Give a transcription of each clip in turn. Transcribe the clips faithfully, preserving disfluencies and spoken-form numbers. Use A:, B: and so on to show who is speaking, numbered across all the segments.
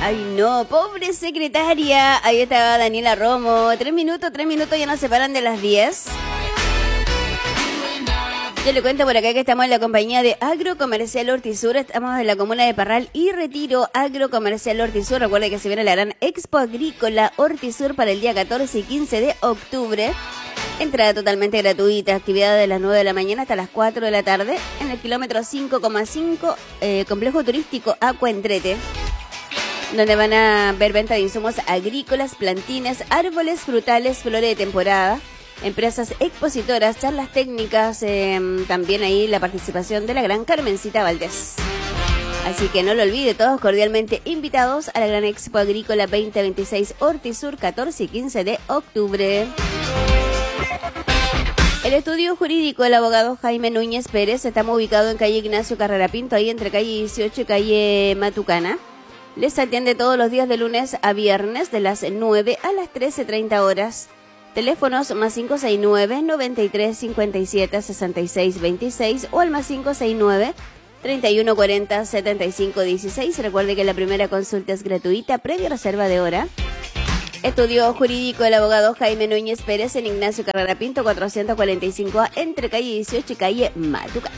A: Ay, no, pobre secretaria. Ahí estaba Daniela Romo. Tres minutos, tres minutos ya nos separan de las diez. Yo le cuento por acá que estamos en la compañía de Agrocomercial Hortisur. Estamos en la comuna de Parral y Retiro. Agrocomercial Hortisur. Recuerde que se viene la gran Expo Agrícola Hortisur para el día catorce y quince de octubre. Entrada totalmente gratuita. Actividad de las nueve de la mañana hasta las cuatro de la tarde. En el kilómetro cinco coma cinco, eh, complejo turístico Acuentrete, donde van a ver venta de insumos agrícolas, plantines, árboles, frutales, flores de temporada, empresas expositoras, charlas técnicas, eh, también ahí la participación de la gran Carmencita Valdés. Así que no lo olvide, todos cordialmente invitados a la gran Expo Agrícola veinte veintiséis Hortisur, catorce y quince de octubre. El estudio jurídico del abogado Jaime Núñez Pérez está ubicado en calle Ignacio Carrera Pinto, ahí entre calle dieciocho y calle Matucana. Les atiende todos los días de lunes a viernes de las nueve a las trece treinta horas. Teléfonos más cinco seis nueve, noventa y tres, cincuenta y siete, sesenta y seis veintiséis o al más cinco seis nueve, treinta y uno cuarenta, setenta y cinco dieciséis. Recuerde que la primera consulta es gratuita, previa reserva de hora. Estudio jurídico del abogado Jaime Núñez Pérez en Ignacio Carrera Pinto, cuatrocientos cuarenta y cinco A, entre calle dieciocho y calle Matucana.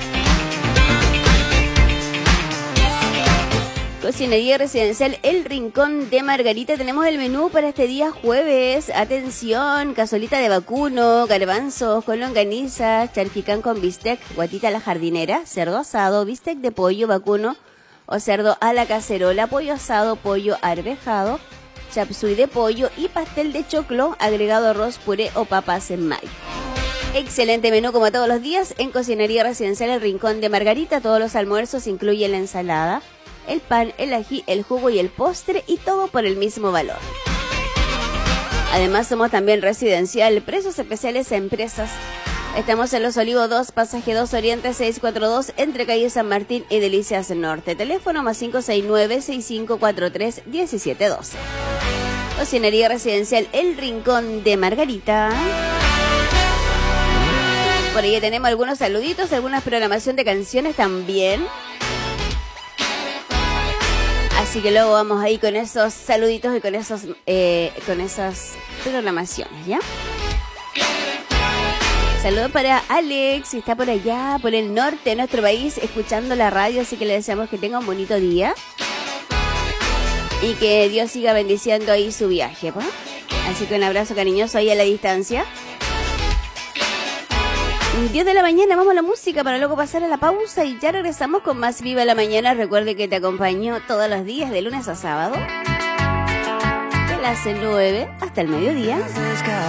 A: Cocinería Residencial El Rincón de Margarita. Tenemos el menú para este día jueves. Atención, cazuelita de vacuno, garbanzos con longaniza, charquicán con bistec, guatita a la jardinera, cerdo asado, bistec de pollo vacuno o cerdo a la cacerola, pollo asado, pollo arvejado, chapsui de pollo y pastel de choclo, agregado arroz, puré o papas en mayo. Excelente menú como todos los días en Cocinería Residencial El Rincón de Margarita. Todos los almuerzos incluyen la ensalada, el pan, el ají, el jugo y el postre, y todo por el mismo valor. Además somos también residencial, precios especiales a empresas. Estamos en Los Olivos dos, pasaje dos Oriente seiscientos cuarenta y dos, entre calle San Martín y Delicias Norte. Teléfono más cinco seis nueve, seis cinco cuatro tres, uno siete uno dos. Cocinería Residencial El Rincón de Margarita. Por ahí tenemos algunos saluditos, alguna programación de canciones también. Así que luego vamos ahí con esos saluditos y con esos eh, con esas programaciones, ¿ya? Saludos para Alex, que está por allá, por el norte de nuestro país, escuchando la radio, así que le deseamos que tenga un bonito día y que Dios siga bendiciendo ahí su viaje, ¿pues? Así que un abrazo cariñoso ahí a la distancia. diez de la mañana, vamos a la música para luego pasar a la pausa y ya regresamos con más Viva la Mañana. Recuerde que te acompaño todos los días de lunes a sábado de las nueve hasta el mediodía.